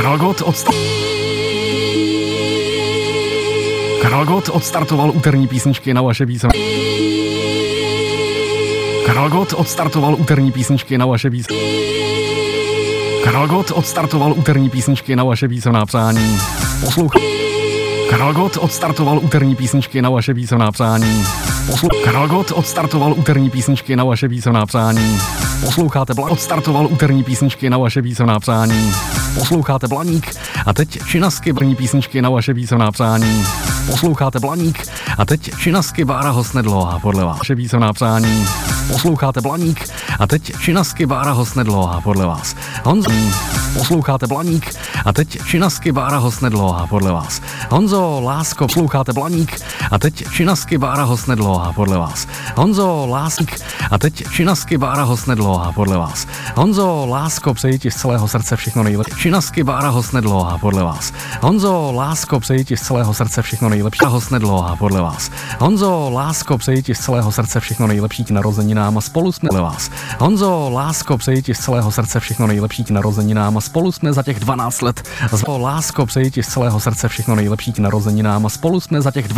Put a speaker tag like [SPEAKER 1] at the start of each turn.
[SPEAKER 1] Karel Gott odstartoval úterní písničky na vaše písemné. Karel Gott odstartoval úterní písničky na vaše písemné. Karel Gott odstartoval úterní písničky na vaše písemná přání. Karel Gott odstartoval úterní písničky na vaše písemná přání. Karel Gott odstartoval úterní písničky na vaše písemná přání. Posloucháte odstartoval úterní písničky na vaše písemná přání. Posloucháte Blaník a teď Činasky brní písničky na vaše písemná přání. Posloucháte Blaník a teď Činasky Bára Hosnedlo a podle vás vaše písemná přání. Posloucháte Blaník a teď Činasky Bára Hosnedlo a podle vás Honzo. Posloucháte Blaník a teď Činasky Bára Hosnedlo a podle vás Honzo Lásko. Posloucháte Blaník a teď Činasky Bára Hosnedlo a podle vás Honzo Lásník a teď Činasky Bára Hosnedlo a podle vás Honzo Lásko, přeji ti z celého srdce všechno nejlepší. Činasky Bára Hosnedlo a podle vás Honzo Lásko, přeji ti z celého srdce všechno nejlepší. Hosnedlo a podle vás Honzo Lásko, přeji ti z celého srdce všechno nejlepší k narozeninám a spolu jsme podle vás Honzo Lásko, přeji ti z celého srdce všechno nejlepší k narozeninám a spolu jsme za těch 12 let. Lásko, přeji ti z celého srdce všechno nejlepší k narozeninám a spolu jsme za těch